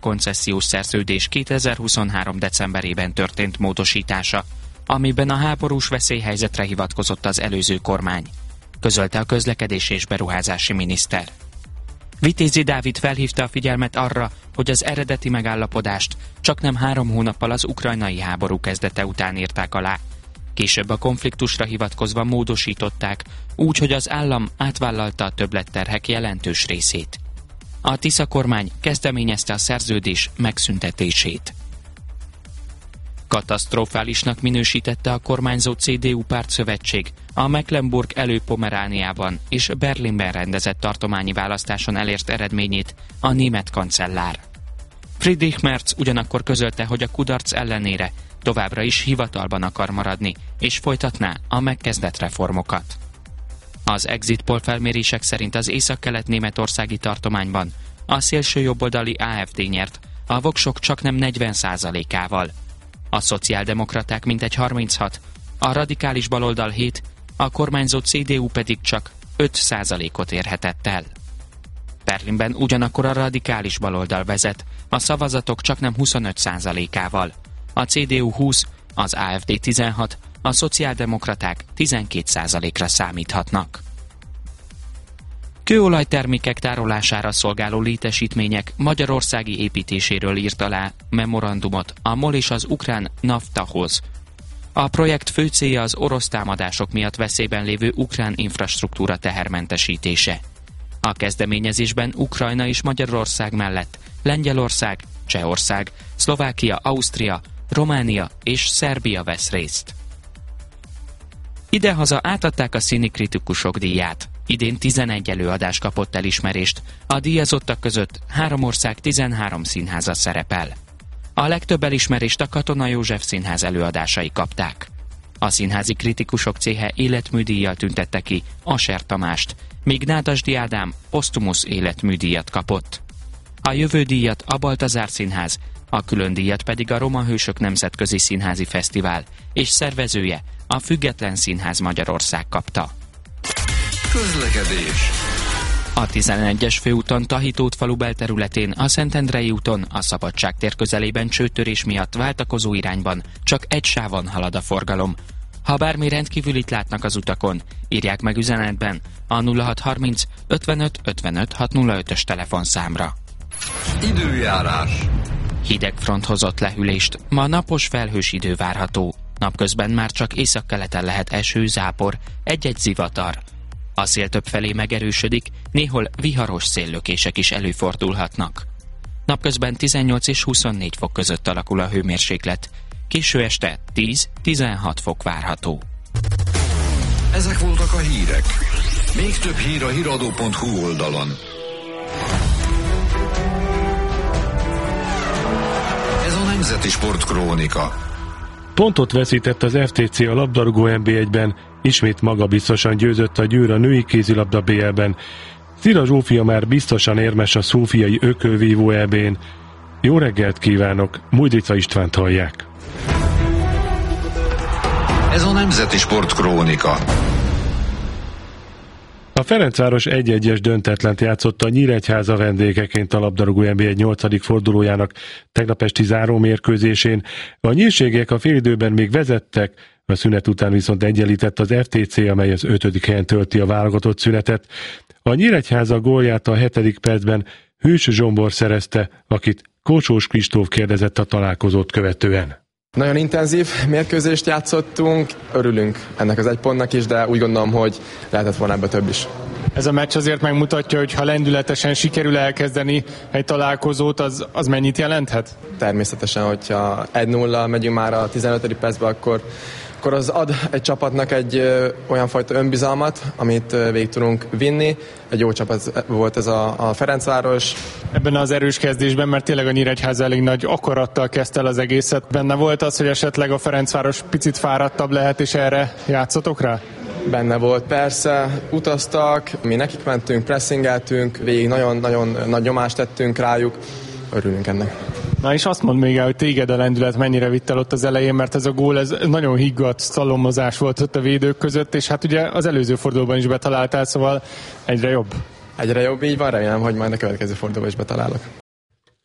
koncesziós szerződés 2023. decemberében történt módosítása, amiben a háborús veszélyhelyzetre hivatkozott az előző kormány, közölte a közlekedés és beruházási miniszter. Vitézi Dávid felhívta a figyelmet arra, hogy az eredeti megállapodást csaknem 3 hónappal az ukrajnai háború kezdete után írták alá. Később a konfliktusra hivatkozva módosították, úgy, hogy az állam átvállalta a többletterhek jelentős részét. A Tisza kormány kezdeményezte a szerződés megszüntetését. Katasztrofálisnak minősítette a kormányzó CDU pártszövetség a Mecklenburg-Előpomerániában és Berlinben rendezett tartományi választáson elért eredményét a német kancellár. Friedrich Merz ugyanakkor közölte, hogy a kudarc ellenére továbbra is hivatalban akar maradni, és folytatná a megkezdett reformokat. Az exit poll felmérések szerint az északkelet-németországi tartományban a szélső jobboldali AfD nyert, a voksok csaknem 40%-ával. A szociáldemokraták mintegy 36, a radikális baloldal 7, a kormányzó CDU pedig csak 5%-ot érhetett el. Berlinben ugyanakkor a radikális baloldal vezet, a szavazatok csaknem 25%-ával. A CDU 20, az AfD 16, a szociáldemokraták 12%-ra számíthatnak. Kőolajtermékek tárolására szolgáló létesítmények magyarországi építéséről írt alá memorandumot a MOL és az ukrán Naftahoz. A projekt fő célja az orosz támadások miatt veszélyben lévő ukrán infrastruktúra tehermentesítése. A kezdeményezésben Ukrajna és Magyarország mellett Lengyelország, Csehország, Szlovákia, Ausztria, Románia és Szerbia vesz részt. Idehaza átadták a színikritikusok díját. Idén 11 előadás kapott elismerést, a díjazottak között 3 ország 13 színháza szerepel. A legtöbb elismerést a Katona József Színház előadásai kapták. A színházi kritikusok céhe életműdíjjal tüntette ki Aser Tamást, míg Nádasdy Ádám posztumusz életműdíjat kapott. A jövő díjat a Baltazár Színház, a külön díjat pedig a Roma Hősök Nemzetközi Színházi Fesztivál és szervezője a Független Színház Magyarország kapta. Közlekedés. A 11-es főúton Tahitót falu belterületén, a Szentendrei úton a Szabadságtér közelében csőtörés miatt váltakozó irányban csak egy sávon halad a forgalom. Ha bármi rendkívülit látnak az utakon, írják meg üzenetben a 0630 55 55 605-ös telefonszámra. Időjárás. Hideg front hozott lehűlést, ma napos felhős idő várható. Napközben már csak északkeleten lehet eső, zápor, egy-egy zivatar. A szél többfelé megerősödik, néhol viharos széllökések is előfordulhatnak. Napközben 18 és 24 fok között alakul a hőmérséklet, késő este 10-16 fok várható. Ezek voltak a hírek. Még több hír a hiradó.hu oldalon. Ez a Nemzeti Sportkrónika. Pontot veszített az FTC a labdarúgó NB1-ben, ismét magabiztosan győzött a Győr a női kézilabda BL-ben. Szira Zsófia már biztosan érmes a szófiai ökölvívó EB-n. Jó reggelt kívánok, Mújdrica Istvánt hallják. Ez a Nemzeti Sportkrónika. A Ferencváros 1-1-es döntetlent játszott a Nyíregyháza vendégeként a labdarúgó NB1 8. fordulójának tegnap esti zárómérkőzésén. A nyírségiek a félidőben még vezettek, a szünet után viszont egyenlített az FTC, amely az 5. helyen tölti a válogatott szünetet. A Nyíregyháza gólját a 7. percben Hős Zsombor szerezte, akit Kócsós Kristóf kérdezett a találkozót követően. Nagyon intenzív mérkőzést játszottunk, örülünk ennek az 1 pontnak is, de úgy gondolom, hogy lehetett volna ebbe több is. Ez a meccs azért megmutatja, hogy ha lendületesen sikerül elkezdeni egy találkozót, az mennyit jelenthet? Természetesen, hogyha 1-0-al megyünk már a 15. percben, akkor az ad egy csapatnak egy olyan fajta önbizalmat, amit végig tudunk vinni. Egy jó csapat volt ez a Ferencváros. Ebben az erős kezdésben, mert tényleg a Nyíregyháza elég nagy akarattal kezdte el az egészet. Benne volt az, hogy esetleg a Ferencváros picit fáradtabb lehet, és erre játszotok rá? Benne volt, persze. Utaztak, mi nekik mentünk, pressingeltünk, végig nagyon-nagyon nagy nyomást tettünk rájuk. Örülünk ennek. Na és azt mondd még el, hogy téged a lendület mennyire vitt el ott az elején, mert ez a gól, ez nagyon higgadt szalomozás volt ott a védők között, és hát ugye az előző fordulóban is betaláltál, szóval egyre jobb. Egyre jobb, így van, remélem, hogy majd a következő fordulóban is betalálok.